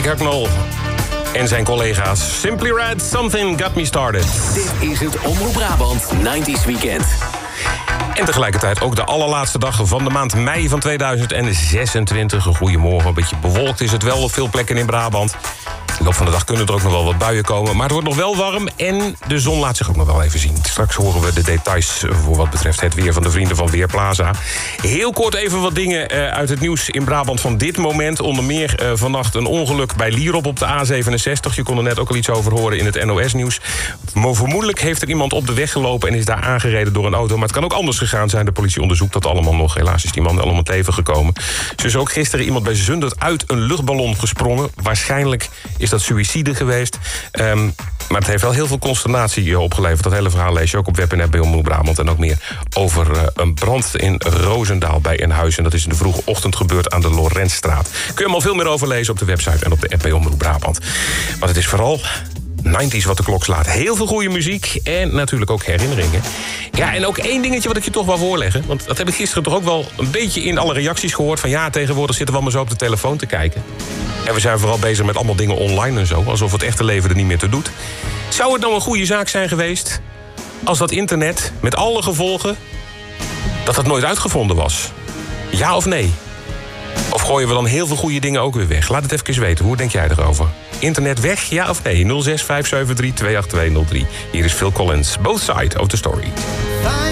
Mick Hucknall en zijn collega's. Simply Red, Something Got Me Started. Dit is het Omroep Brabant 90s Weekend. En tegelijkertijd ook de allerlaatste dag van de maand mei van 2026. Een goeiemorgen, een beetje bewolkt is het wel op veel plekken in Brabant. In de loop van de dag kunnen er ook nog wel wat buien komen. Maar het wordt nog wel warm en de zon laat zich ook nog wel even zien. Straks horen we de details voor wat betreft het weer van de vrienden van Weerplaza. Heel kort even wat dingen uit het nieuws in Brabant van dit moment. Onder meer vannacht een ongeluk bij Lierop op de A67. Je kon er net ook al iets over horen in het NOS-nieuws. Vermoedelijk heeft er iemand op de weg gelopen en is daar aangereden door een auto. Maar het kan ook anders gegaan zijn. De politie onderzoekt dat allemaal nog. Helaas is die man allemaal het leven gekomen. Zo is ook gisteren iemand bij Zundert uit een luchtballon gesprongen. Waarschijnlijk is dat suïcide geweest. Maar het heeft wel heel veel consternatie opgeleverd. Dat hele verhaal lees je ook op web en app bij Omroep Brabant. En ook meer over een brand in Roosendaal bij een huis. En dat is in de vroege ochtend gebeurd aan de Lorentstraat. Kun je er al veel meer over lezen op de website en op de app bij Omroep Brabant. Want het is vooral 90s wat de klok slaat. Heel veel goede muziek en natuurlijk ook herinneringen. Ja, en ook één dingetje wat ik je toch wil voorleggen. Want dat heb ik gisteren toch ook wel een beetje in alle reacties gehoord. Van ja, tegenwoordig zitten we allemaal zo op de telefoon te kijken. En we zijn vooral bezig met allemaal dingen online en zo. Alsof het echte leven er niet meer toe doet. Zou het nou een goede zaak zijn geweest als dat internet, met alle gevolgen, dat nooit uitgevonden was? Ja of nee? Of gooien we dan heel veel goede dingen ook weer weg? Laat het even weten. Hoe denk jij erover? Internet weg, ja of nee? 06573280203. Hier is Phil Collins. Both Sides of the Story.